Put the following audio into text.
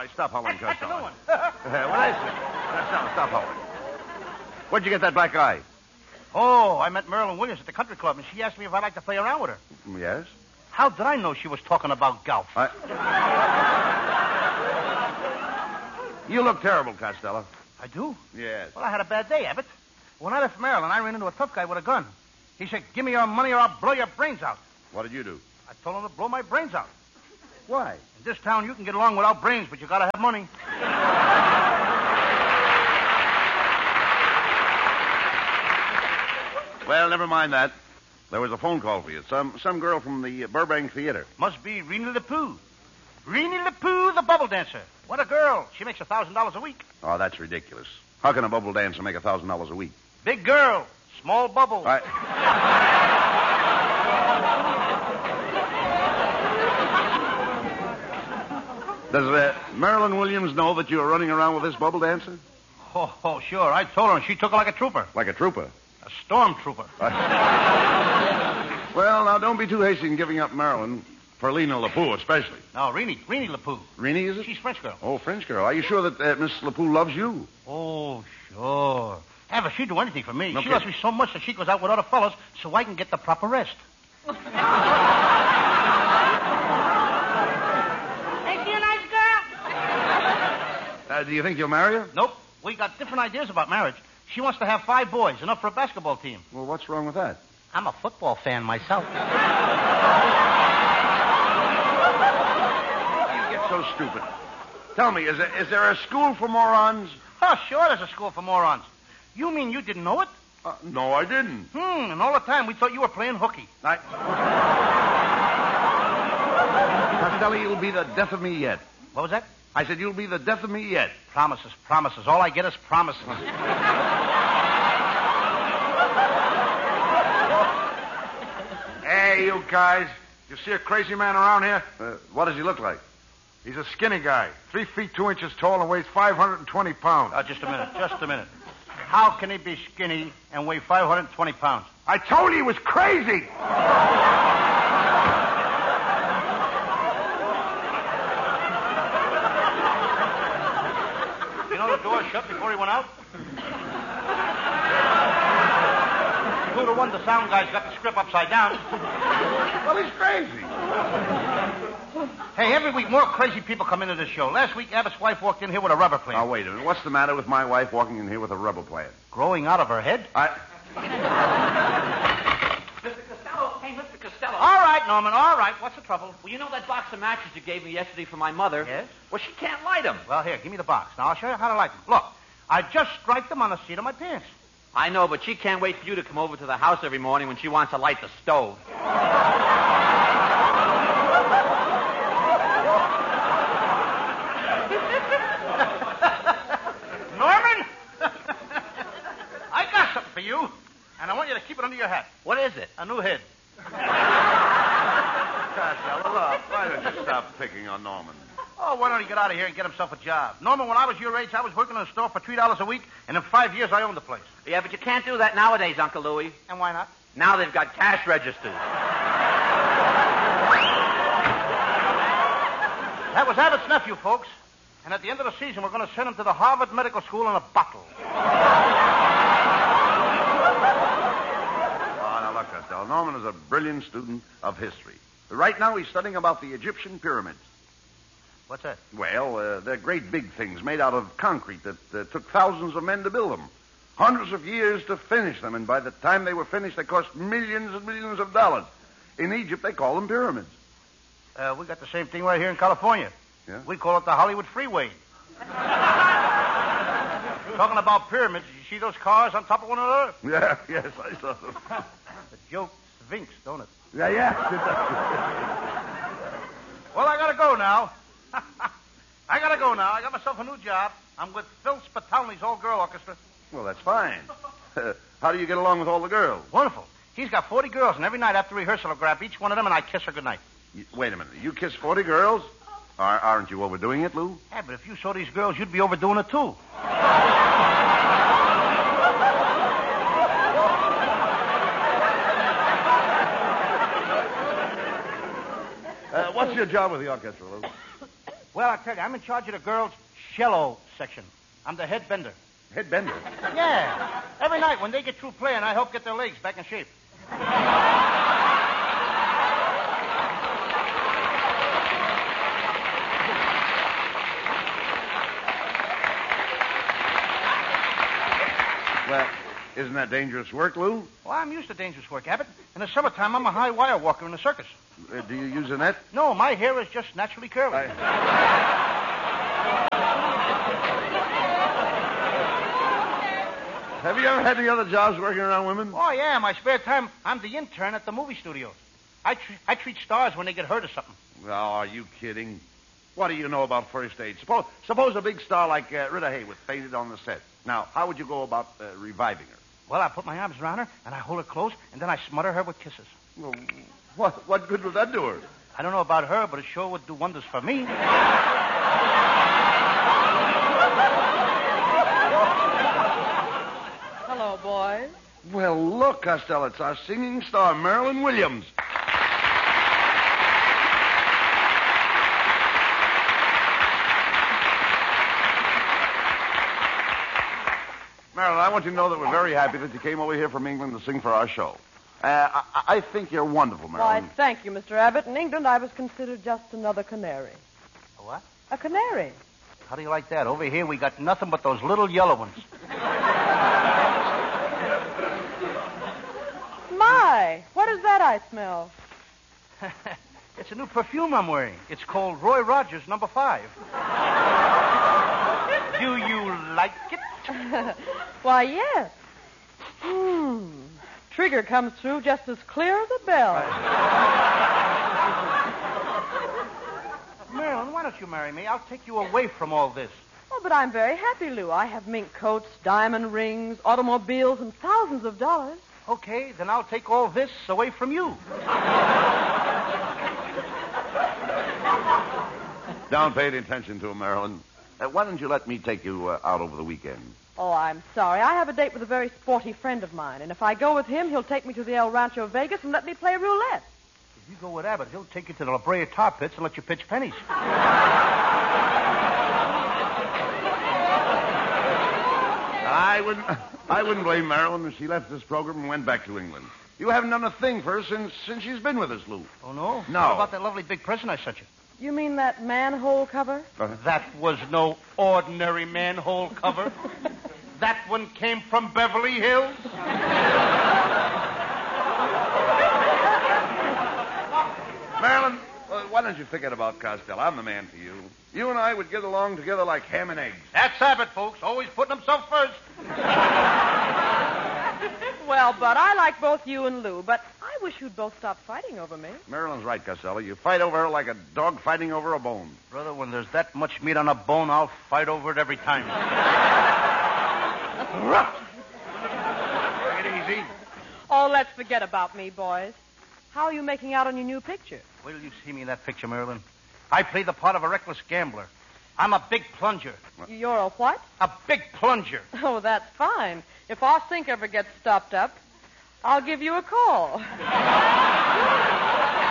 right, stop howling, That's a Costello. new one. What is it? Costello, stop howling. Where'd you get that black eye? Oh, I met Marilyn Williams at the country club, and she asked me if I'd like to play around with her. Yes? How did I know she was talking about golf? You look terrible, Costello. I do? Yes. Well, I had a bad day, Abbott. When I left Maryland, I ran into a tough guy with a gun. He said, give me your money or I'll blow your brains out. What did you do? I told him to blow my brains out. Why? In this town, you can get along without brains, but you gotta have money. Well, never mind that. There was a phone call for you. Some girl from the Burbank Theater. Must be Reenie LePoo. Reenie LePoo, the bubble dancer. What a girl. She makes $1,000 a week. Oh, that's ridiculous. How can a bubble dancer make $1,000 a week? Big girl. Small bubble. Does Marilyn Williams know that you're running around with this bubble dancer? Oh, sure. I told her, and she took her like a trooper. Like a trooper. A storm trooper. Well, now, don't be too hasty in giving up Marilyn. For Lena LePoo, especially. No, Reenie LePoo. Reenie, is it? She's French girl. Oh, French girl. Are you sure that Miss LePoo loves you? Oh, sure. Ever, she'd do anything for me. Okay. She loves me so much that she goes out with other fellas so I can get the proper rest. Ain't she a nice girl? Do you think you'll marry her? Nope. We got different ideas about marriage. She wants to have 5 boys, enough for a basketball team. Well, what's wrong with that? I'm a football fan myself. So stupid. Tell me, is there a school for morons? Oh, sure there's a school for morons. You mean you didn't know it? No, I didn't. And all the time we thought you were playing hooky. Costello, you'll be the death of me yet. What was that? I said you'll be the death of me yet. Promises. All I get is promises. Hey, you guys. You see a crazy man around here? What does he look like? He's a skinny guy, 3 feet 2 inches tall and weighs 520 pounds. Just a minute. How can he be skinny and weigh 520 pounds? I told you he was crazy. You know the door shut before he went out? 2 to 1, the sound guy's got the script upside down. Well, he's crazy. Hey, every week more crazy people come into this show. Last week, Abbott's wife walked in here with a rubber plant. Now, wait a minute. What's the matter with my wife walking in here with a rubber plant? Growing out of her head? Mr. Costello. Hey, Mr. Costello. All right, Norman, all right. What's the trouble? Well, you know that box of matches you gave me yesterday for my mother? Yes? Well, she can't light them. Well, here, give me the box. Now, I'll show you how to light them. Look, I just striped them on the seat of my pants. I know, but she can't wait for you to come over to the house every morning when she wants to light the stove. Norman! I got something for you, and I want you to keep it under your hat. What is it? A new head. Costello, look, why don't you stop picking on Norman? Oh, why don't he get out of here and get himself a job? Norman, when I was your age, I was working in a store for $3 a week, and in 5 years, I owned the place. Yeah, but you can't do that nowadays, Uncle Louie. And why not? Now they've got cash registers. That was Abbott's nephew, folks. And at the end of the season, we're going to send him to the Harvard Medical School in a bottle. Oh, now look, Costello. Norman is a brilliant student of history. Right now, he's studying about the Egyptian pyramids. What's that? Well, they're great big things made out of concrete that took thousands of men to build them. Hundreds of years to finish them, and by the time they were finished, they cost millions and millions of dollars. In Egypt, they call them pyramids. We got the same thing right here in California. Yeah? We call it the Hollywood Freeway. Talking about pyramids, did you see those cars on top of one another? Yeah, yes, I saw them. The joke stinks, don't it? Yeah. Well, I gotta go now. I got myself a new job. I'm with Phil Spitalny's all-girl orchestra. Well, that's fine. How do you get along with all the girls? Wonderful. He's got 40 girls, and every night after rehearsal, I'll grab each one of them and I kiss her goodnight. Wait a minute. You kiss 40 girls? Aren't you overdoing it, Lou? Yeah, but if you saw these girls, you'd be overdoing it, too. What's your job with the orchestra, Lou? Well, I tell you, I'm in charge of the girls' cello section. I'm the head bender. Head bender. Yeah. Every night when they get through playing, I help get their legs back in shape. Well, isn't that dangerous work, Lou? Well, I'm used to dangerous work, Abbott. In the summertime, I'm a high wire walker in the circus. Do you use a net? No, my hair is just naturally curly. Have you ever had any other jobs working around women? Oh, yeah. In my spare time, I'm the intern at the movie studios. I treat stars when they get hurt or something. Oh, are you kidding? What do you know about first aid? Suppose a big star like Rita Hayworth fainted on the set. Now, how would you go about reviving her? Well, I put my arms around her, and I hold her close, and then I smother her with kisses. Well, what good would that do her? I don't know about her, but it sure would do wonders for me. Hello, boys. Well, look, Costello, it's our singing star, Marilyn Williams. Marilyn, I want you to know that we're very happy that you came over here from England to sing for our show. I think you're wonderful, Marilyn. Why, thank you, Mr. Abbott. In England, I was considered just another canary. A what? A canary. How do you like that? Over here, we got nothing but those little yellow ones. My, what is that I smell? It's a new perfume I'm wearing. It's called Roy Rogers No. 5. Do you like it? Why, yes. Trigger comes through just as clear as a bell. Marilyn, why don't you marry me? I'll take you away from all this. Oh, but I'm very happy, Lou. I have mink coats, diamond rings, automobiles, and thousands of dollars. Okay, then I'll take all this away from you. Don't pay any attention to him, Marilyn. Why don't you let me take you out over the weekend? Oh, I'm sorry. I have a date with a very sporty friend of mine, and if I go with him, he'll take me to the El Rancho Vegas and let me play roulette. If you go with Abbott, he'll take you to the La Brea Tar Pits and let you pitch pennies. I wouldn't blame Marilyn if she left this program and went back to England. You haven't done a thing for her since she's been with us, Lou. Oh, no? No. How about that lovely big present I sent you? You mean that manhole cover? That was no ordinary manhole cover. That one came from Beverly Hills. Marilyn, why don't you forget about Costello? I'm the man for you. You and I would get along together like ham and eggs. That's Abbott, folks. Always putting himself first. Well, Bud, I like both you and Lou, but I wish you'd both stop fighting over me. Marilyn's right, Costello. You fight over her like a dog fighting over a bone. Brother, when there's that much meat on a bone, I'll fight over it every time. Take it easy. Oh, let's forget about me, boys. How are you making out on your new picture? Wait till you see me in that picture, Marilyn. I play the part of a reckless gambler. I'm a big plunger. You're a what? A big plunger. Oh, that's fine. If our sink ever gets stopped up, I'll give you a call.